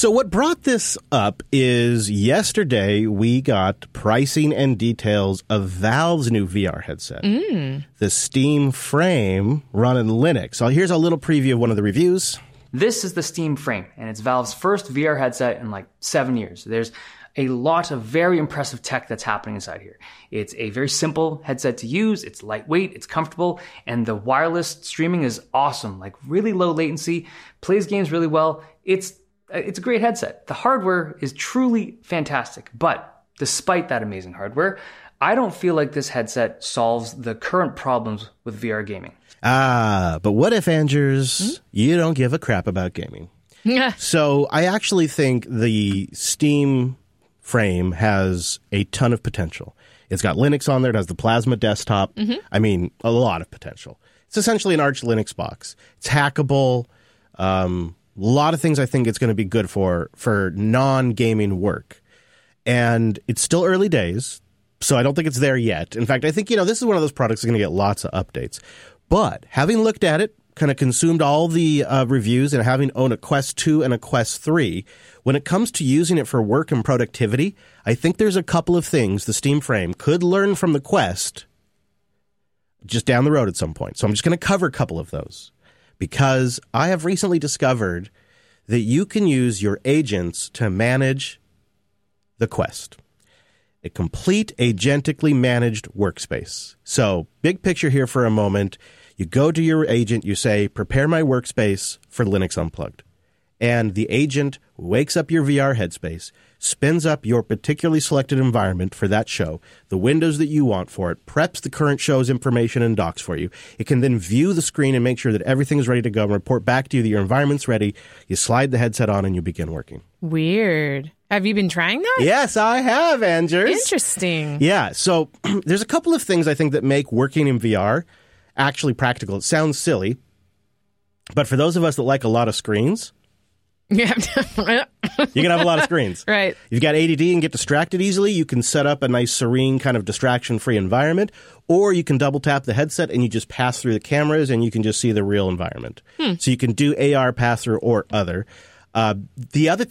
So what brought this up is yesterday we got pricing and details of Valve's new VR headset, the Steam Frame running Linux. So here's a little preview of one of the reviews. This is the Steam Frame, and it's Valve's first VR headset in like 7 years. There's a lot of very impressive tech that's happening inside here. It's a very simple headset to use, it's lightweight, it's comfortable, and the wireless streaming is awesome, like really low latency, plays games really well. It's a great headset. The hardware is truly fantastic, but despite that amazing hardware, I don't feel like this headset solves the current problems with VR gaming. But what if, Andrews, you don't give a crap about gaming? So I actually think the Steam Frame has a ton of potential. It's got Linux on there. It has the Plasma desktop. I mean, a lot of potential. It's essentially an Arch Linux box. It's hackable. A lot of things I think it's going to be good for non-gaming work. And it's still early days, so I don't think it's there yet. In fact, I think, this is one of those products that's going to get lots of updates. But having looked at it, kind of consumed all the reviews, and having owned a Quest 2 and a Quest 3, when it comes to using it for work and productivity, I think there's a couple of things the Steam Frame could learn from the Quest just down the road at some point. So I'm just going to cover a couple of those, because I have recently discovered that you can use your agents to manage the Quest. A complete agentically managed workspace. So big picture here for a moment. You go to your agent, you say, prepare my workspace for Linux Unplugged. And the agent wakes up your VR headspace, spins up your particularly selected environment for that show, the windows that you want for it, preps the current show's information and docs for you. It can then view the screen and make sure that everything is ready to go and report back to you that your environment's ready. You slide the headset on and you begin working. Weird. Have you been trying that? Yes, I have, Andrews. Interesting. Yeah, so there's a couple of things I think that make working in VR actually practical. It sounds silly, but for those of us that like a lot of screens, Yeah. you can have a lot of screens. Right. If you've got ADD and get distracted easily, you can set up a nice, serene, kind of distraction-free environment, or you can double-tap the headset and you just pass through the cameras and you can just see the real environment. So you can do AR pass-through or other. The other